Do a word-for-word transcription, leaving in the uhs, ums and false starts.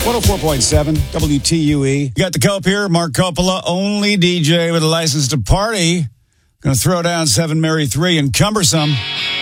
one oh four point seven W T U E. You got the Cope here. Mark Coppola, only D J with a license to party. Going to throw down seven Mary three and Cumbersome.